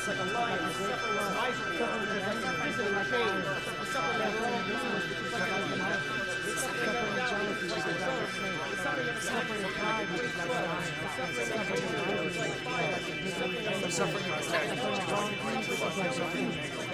it's like a lion, a suffering miser, it's like a shade, a suffering that all which is like a suffering that jealous, which is like a snake, suffering of pride, which is like a lion, suffering of fire, which is like fire, suffering of attack, which is like suffering.